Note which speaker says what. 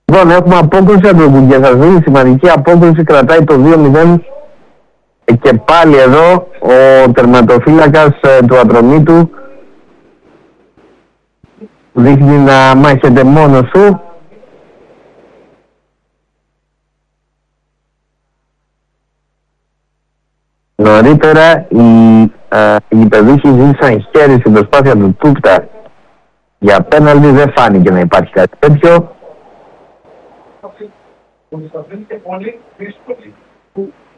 Speaker 1: Λοιπόν, έχουμε απόκριση από τον Κουγκιαθασβίλη, σημαντική απόκριση, κρατάει το 2-0 και πάλι εδώ ο τερματοφύλακας του Ατρομήτου δείχνει να μάχεται μόνος του. Νωρίτερα οι παιδούχοι ζήτησαν χέρι στην προσπάθεια του Τούπτα για πέναλτι, δεν φάνηκε να υπάρχει κάτι τέτοιο.